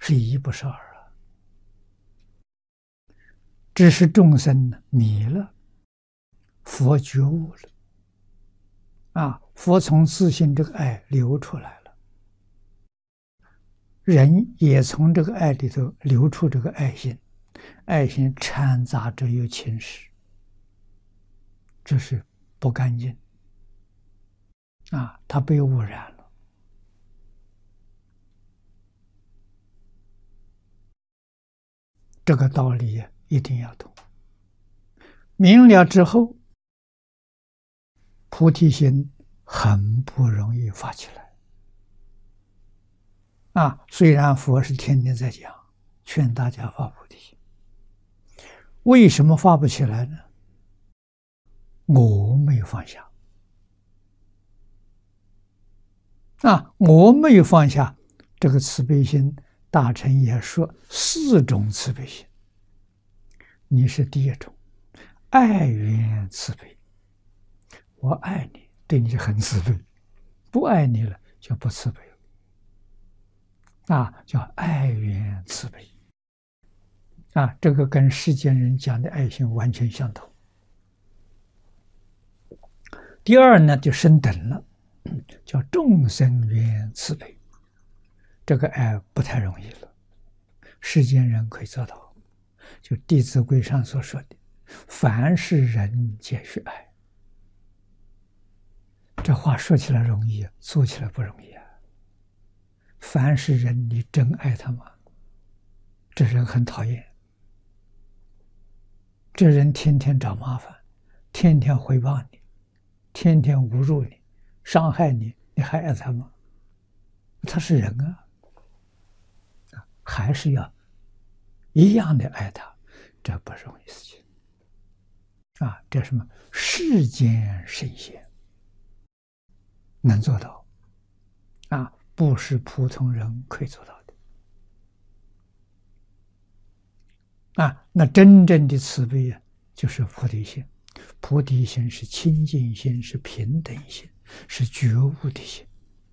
是一不是二啊，只是众生迷了，佛觉悟了，佛从自性这个爱流出来了，人也从这个爱里头流出这个爱心，爱心掺杂着有情识，这是不干净它被污染了。这个道理一定要懂，明了之后，菩提心很不容易发起来虽然佛是天天在讲，劝大家发菩提心，为什么发不起来呢？我没有放下我没有放下，这个慈悲心，大乘也说4种慈悲心，你是第一种，爱缘慈悲，我爱你，对你很慈悲，不爱你了就不慈悲了叫爱缘慈悲这个跟世间人讲的爱心完全相同。第二呢，就升等了，叫众生缘慈悲，这个爱不太容易了，世间人可以做到，就《弟子规》上所说的凡是人皆须爱，这话说起来容易，做起来不容易凡是人，你真爱他吗？这人很讨厌，这人天天找麻烦，天天回报你，天天侮辱你，伤害你，你还爱他吗？他是人还是要一样的爱他，这不容易事情这什么世间圣贤能做到不是普通人可以做到的那真正的慈悲就是菩提心，菩提心是清净心，是平等心，是觉悟的心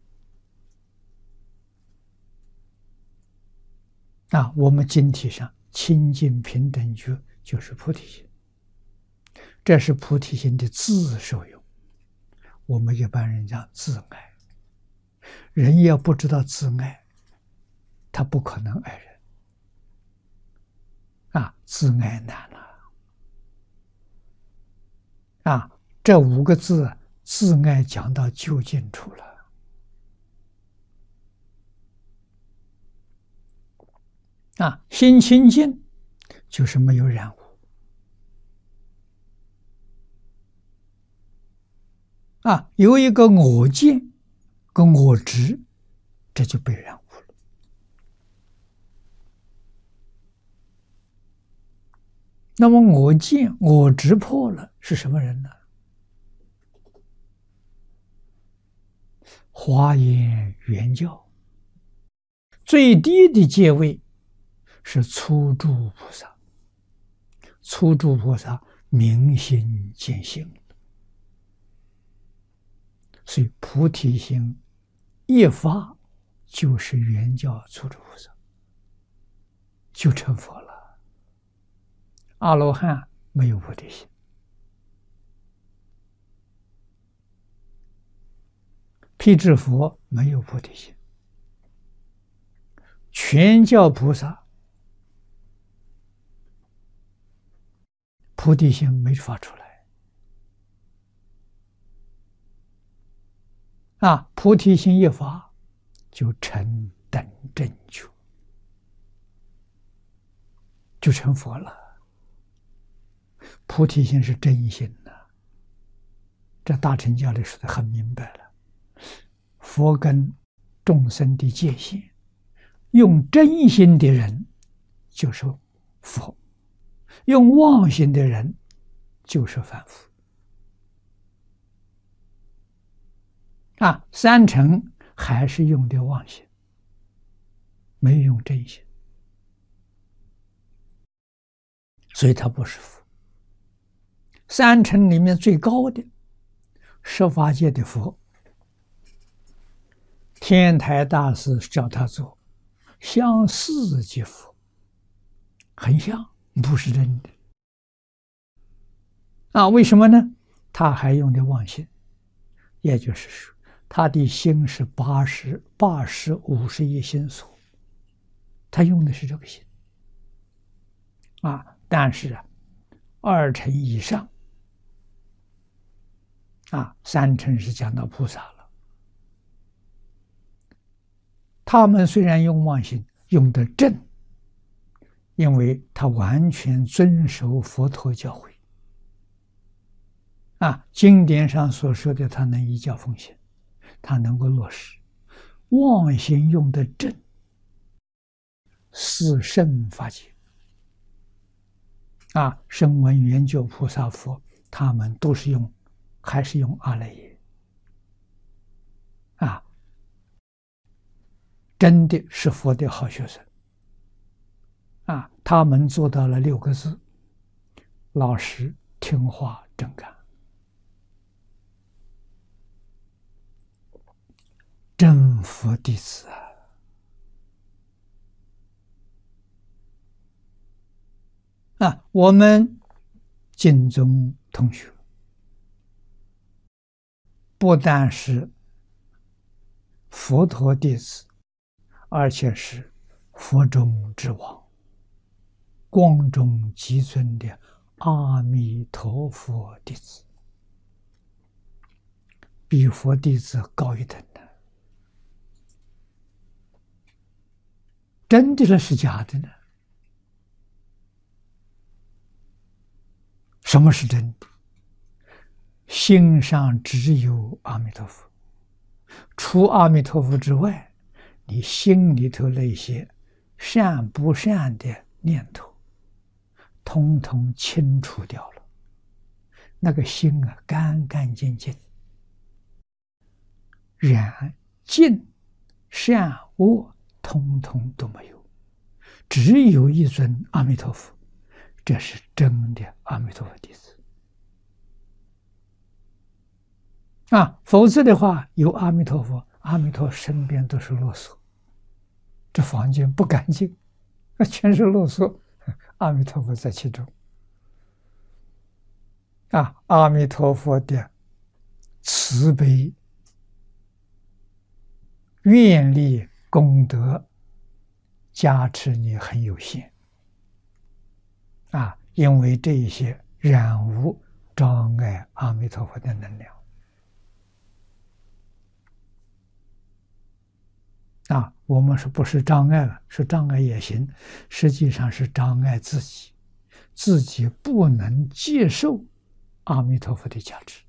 我们经体上清净平等觉就是菩提心，这是菩提心的自受用。我们一般人讲自爱，人要不知道自爱，他不可能爱人自爱难了这5个字自爱讲到究竟处了心清净就是没有染污有一个我见跟我执，这就被染污了那么我见我执破了是什么人呢？华严圆教最低的阶位是初住菩萨，初住菩萨明心见性，所以菩提心一发就是圆教初住菩萨，就成佛了。阿罗汉没有菩提心，辟支佛没有菩提心，全教菩萨菩提心没发出来菩提心一发就成等正觉，就成佛了。菩提心是真心这大乘教里说的很明白了，佛跟众生的界限，用真心的人就是佛，用妄心的人就是凡夫三乘还是用的妄心，没有用真心，所以他不是佛。三乘里面最高的十法界的佛，天台大师叫他做相似即佛，很像，不是真的。为什么呢？他还用的妄心，也就是说，他的心是8051心所，他用的是这个心。但是2乘以上，3乘是讲到菩萨了。他们虽然用妄心，用的正，因为他完全遵守佛陀教诲。经典上所说的，他能依教奉行，他能够落实。妄心用的正，是圣法界。声闻缘觉菩萨佛，他们都是还是用阿赖耶。真的是佛的好学生。他们做到了6个字：老实、听话、正干。真佛弟子我们净宗同学不但是佛陀弟子，而且是佛中之王、光中极尊的阿弥陀佛弟子，比佛弟子高一等的。真的是假的呢？什么是真的？心上只有阿弥陀佛，除阿弥陀佛之外，你心里头那些善不善的念头，统统清除掉了，那个心干干净净，然净善恶统统都没有，只有一尊阿弥陀佛，这是真的阿弥陀佛弟子。否则的话，有阿弥陀佛，阿弥陀身边都是啰嗦，这房间不干净，全是啰嗦，阿弥陀佛在其中。阿弥陀佛的慈悲、愿力、功德加持你很有限。因为这一些染污障碍阿弥陀佛的能量。我们说不是障碍了，是障碍也行，实际上是障碍自己，自己不能接受阿弥陀佛的加持。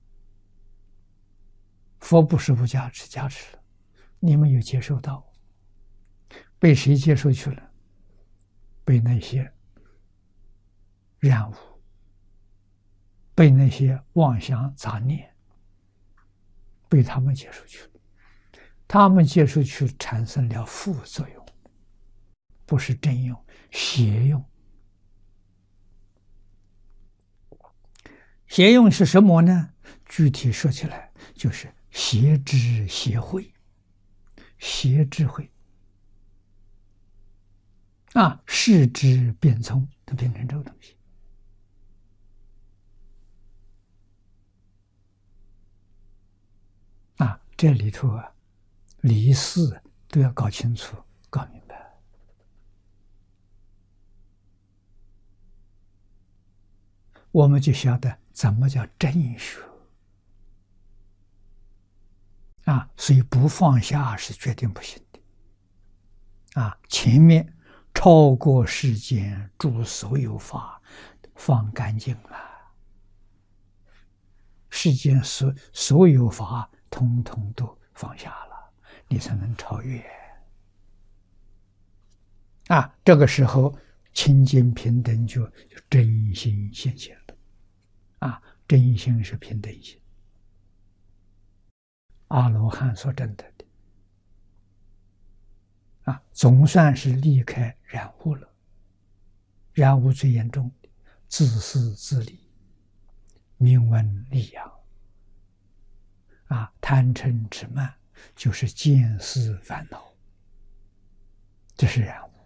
佛不是不加持，加持了，你们有接受到？被谁接受去了？被那些染污，被那些妄想杂念，被他们接受去了。他们接受去产生了副作用，不是真用，邪用。邪用是什么呢？具体说起来，就是邪智邪慧，邪智慧。视之变聪，都变成这个东西。这里头理事都要搞清楚、搞明白。我们就晓得怎么叫真学。所以不放下是决定不行的。前面超过世间诸所有法，放干净了，世间所有法统统都放下了，你才能超越。这个时候清净平等就真心现前了。真心是平等心，阿罗汉所证得的。总算是离开染污了。染污最严重的自私自利、名闻利养。贪嗔痴慢就是见思烦恼。 这是缘